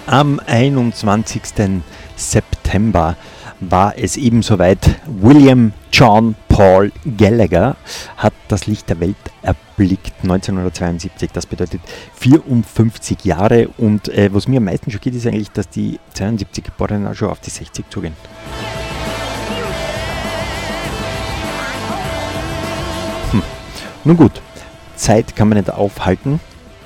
Am 21. September war es eben soweit. William John Paul Gallagher hat das Licht der Welt erblickt, 1972. Das bedeutet 54 Jahre. Und was mir am meisten schockiert, ist eigentlich, dass die 72 Geborenen auch schon auf die 60 zugehen. Nun gut, Zeit kann man nicht aufhalten.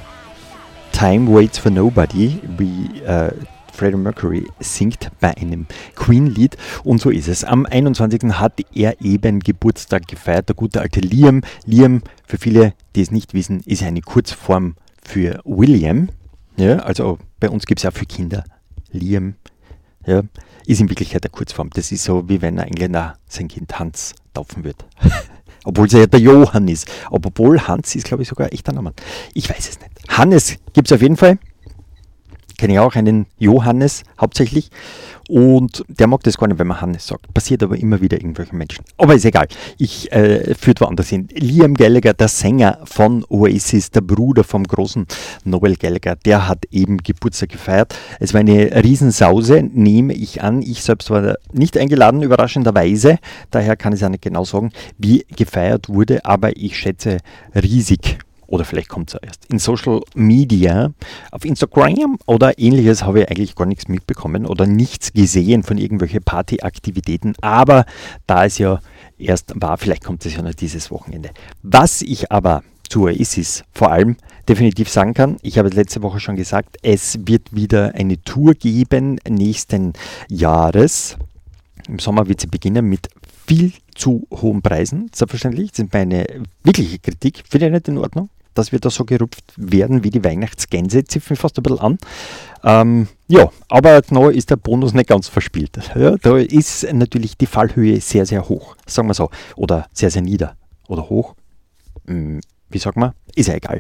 Time waits for nobody, wie Freddie Mercury singt bei einem Queen-Lied. Und so ist es. Am 21. hat er eben Geburtstag gefeiert, der gute alte Liam. Liam, für viele, die es nicht wissen, ist eine Kurzform für William. Ja, also bei uns gibt es ja für Kinder Liam. Ja, ist in Wirklichkeit eine Kurzform. Das ist so, wie wenn ein Engländer sein Kind Hans taufen wird. Obwohl es ja der Johann ist. Obwohl Hans ist, glaube ich, sogar ein echter Name. Ich weiß es nicht. Hannes gibt es auf jeden Fall. Kenne ich auch einen Johannes hauptsächlich. Und der mag das gar nicht, wenn man Hannes sagt. Passiert aber immer wieder irgendwelchen Menschen. Aber ist egal. Ich führe woanders hin. Liam Gallagher, der Sänger von Oasis, der Bruder vom großen Noel Gallagher, der hat eben Geburtstag gefeiert. Es war eine Riesensause, nehme ich an. Ich selbst war nicht eingeladen, überraschenderweise. Daher kann ich es auch nicht genau sagen, wie gefeiert wurde. Aber ich schätze riesig. Oder vielleicht kommt es ja erst. In Social Media, auf Instagram oder ähnliches habe ich eigentlich gar nichts mitbekommen oder nichts gesehen von irgendwelchen Partyaktivitäten. Aber da es ja erst war, vielleicht kommt es ja noch dieses Wochenende. Was ich aber zu Oasis vor allem definitiv sagen kann, ich habe es letzte Woche schon gesagt, es wird wieder eine Tour geben nächsten Jahres. Im Sommer wird sie beginnen mit viel zu hohen Preisen, selbstverständlich. Das ist meine wirkliche Kritik. Finde ich nicht in Ordnung, dass wir da so gerupft werden wie die Weihnachtsgänse. Zieht mich fast ein bisschen an. Ja, aber noch ist der Bonus nicht ganz verspielt. Ja, da ist natürlich die Fallhöhe sehr, sehr hoch, sagen wir so. Oder sehr, sehr nieder. Oder hoch. Wie sagt man? Ist ja egal.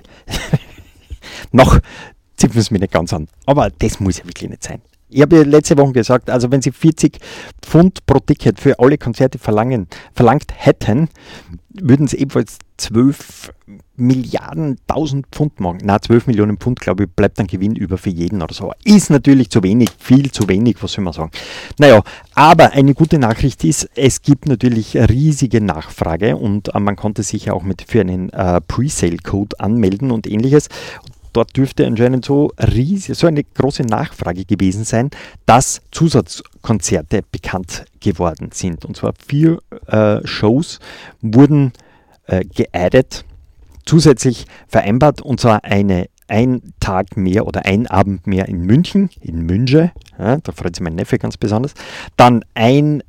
Noch zieht es mich nicht ganz an. Aber das muss ja wirklich nicht sein. Ich habe ja letzte Woche gesagt, also wenn sie 40 Pfund pro Ticket für alle Konzerte verlangt hätten, würden sie ebenfalls 12 Milliarden 1000 Pfund machen. Na, 12 Millionen Pfund, glaube ich, bleibt ein Gewinn über für jeden oder so. Ist natürlich zu wenig, viel zu wenig, was soll man sagen. Naja, aber eine gute Nachricht ist, es gibt natürlich riesige Nachfrage und man konnte sich ja auch für einen Presale-Code anmelden und ähnliches. Dort dürfte anscheinend so eine große Nachfrage gewesen sein, dass Zusatzkonzerte bekannt geworden sind. Und zwar 4 Shows wurden geaddet, zusätzlich vereinbart, und zwar ein Tag mehr oder ein Abend mehr in München, in Münche, ja, da freut sich mein Neffe ganz besonders, dann ein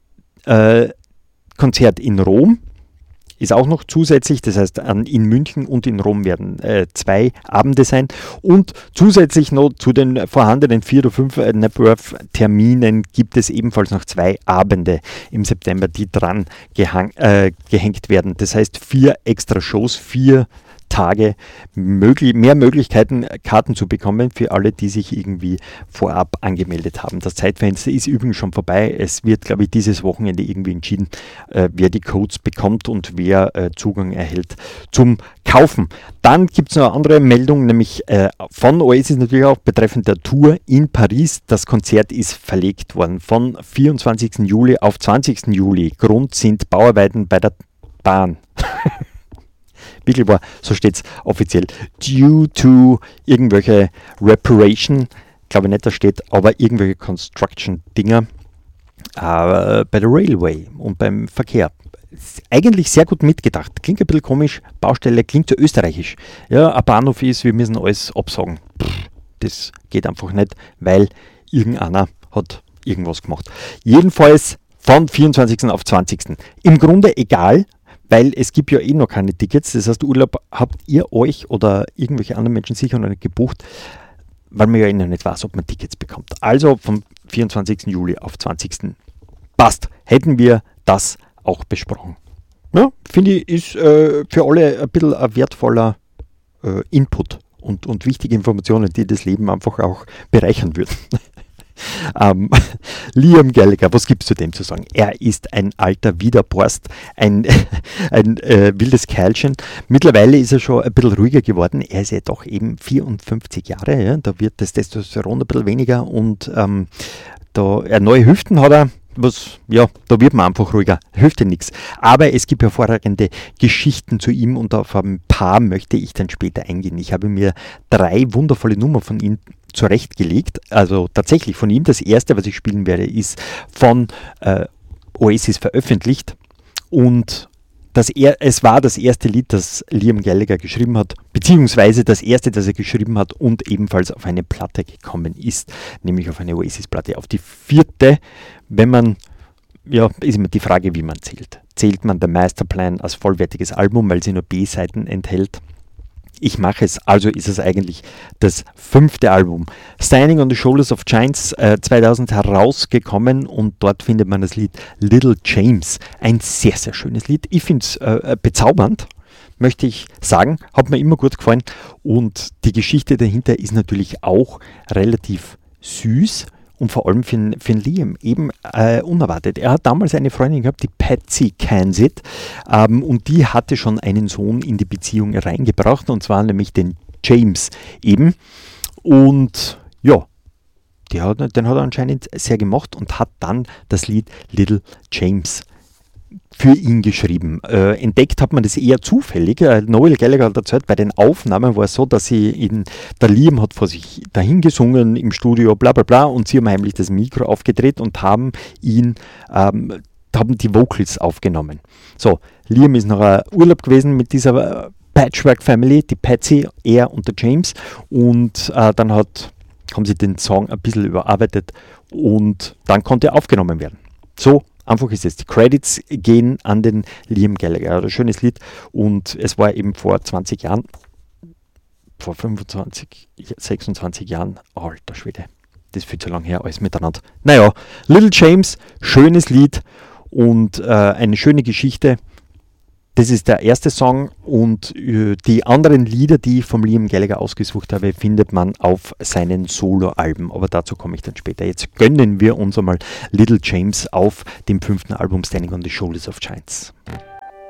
Konzert in Rom, ist auch noch zusätzlich, das heißt in München und in Rom werden 2 Abende sein und zusätzlich noch zu den vorhandenen 4 oder 5 Networth-Terminen gibt es ebenfalls noch 2 Abende im September, die dran gehängt werden. Das heißt 4 extra Shows, 4 Tage, mehr Möglichkeiten, Karten zu bekommen für alle, die sich irgendwie vorab angemeldet haben. Das Zeitfenster ist übrigens schon vorbei. Es wird, glaube ich, dieses Wochenende irgendwie entschieden, wer die Codes bekommt und wer Zugang erhält zum Kaufen. Dann gibt es noch eine andere Meldung, nämlich von Oasis natürlich auch betreffend der Tour in Paris. Das Konzert ist verlegt worden von 24. Juli auf 20. Juli. Grund sind Bauarbeiten bei der Bahn. Wirklich wahr, so steht es offiziell. Due to irgendwelche Reparation, glaube ich nicht, da steht, aber irgendwelche Construction-Dinger bei der Railway und beim Verkehr. Ist eigentlich sehr gut mitgedacht. Klingt ein bisschen komisch, Baustelle, klingt so österreichisch. Ja, ein Bahnhof ist, wir müssen alles absagen. Das geht einfach nicht, weil irgendeiner hat irgendwas gemacht. Jedenfalls von 24. auf 20. Im Grunde egal, weil es gibt ja eh noch keine Tickets, das heißt Urlaub habt ihr euch oder irgendwelche anderen Menschen sicher noch nicht gebucht, weil man ja noch nicht weiß, ob man Tickets bekommt. Also vom 24. Juli auf 20. Passt, hätten wir das auch besprochen. Ja, finde ich, ist für alle ein bisschen ein wertvoller Input und wichtige Informationen, die das Leben einfach auch bereichern würden. Liam Gallagher, was gibst du dem zu sagen? Er ist ein alter Widerborst, ein wildes Kerlchen. Mittlerweile ist er schon ein bisschen ruhiger geworden. Er ist ja doch eben 54 Jahre. Ja? Da wird das Testosteron ein bisschen weniger und neue Hüften hat er. Da wird man einfach ruhiger, hilft ja nichts. Aber es gibt hervorragende Geschichten zu ihm und auf ein paar möchte ich dann später eingehen. Ich habe mir 3 wundervolle Nummern von ihm zurechtgelegt, also tatsächlich von ihm. Das erste, was ich spielen werde, ist von Oasis veröffentlicht und es war das erste Lied, das Liam Gallagher geschrieben hat, beziehungsweise das erste, das er geschrieben hat und ebenfalls auf eine Platte gekommen ist, nämlich auf eine Oasis-Platte. Auf die 4., ist immer die Frage, wie man zählt. Zählt man The Masterplan als vollwertiges Album, weil sie nur B-Seiten enthält? Ich mache es, also ist es eigentlich das 5. Album. Standing on the Shoulders of Giants 2000 herausgekommen und dort findet man das Lied Little James. Ein sehr, sehr schönes Lied. Ich finde es bezaubernd, möchte ich sagen. Hat mir immer gut gefallen und die Geschichte dahinter ist natürlich auch relativ süß. Und vor allem für den Liam eben unerwartet. Er hat damals eine Freundin gehabt, die Patsy Kensit, und die hatte schon einen Sohn in die Beziehung reingebracht, und zwar nämlich den James eben. Und ja, den hat er anscheinend sehr gemocht und hat dann das Lied Little James für ihn geschrieben. Entdeckt hat man das eher zufällig. Noel Gallagher hat erzählt, bei den Aufnahmen war es so, dass der Liam hat vor sich dahin gesungen im Studio, bla bla bla, und sie haben heimlich das Mikro aufgedreht und haben die Vocals aufgenommen. So, Liam ist noch Urlaub gewesen mit dieser Patchwork Family, die Patsy, er und der James, und dann haben sie den Song ein bisschen überarbeitet und dann konnte er aufgenommen werden. So einfach ist es. Die Credits gehen an den Liam Gallagher. Ein schönes Lied und es war eben vor 20 Jahren, vor 25, 26 Jahren, alter Schwede, das ist viel zu lang her, alles miteinander. Naja, Little James, schönes Lied und eine schöne Geschichte. Das ist der erste Song und die anderen Lieder, die ich vom Liam Gallagher ausgesucht habe, findet man auf seinen Solo-Alben. Aber dazu komme ich dann später. Jetzt gönnen wir uns einmal Little James auf dem 5. Album Standing on the Shoulders of Giants.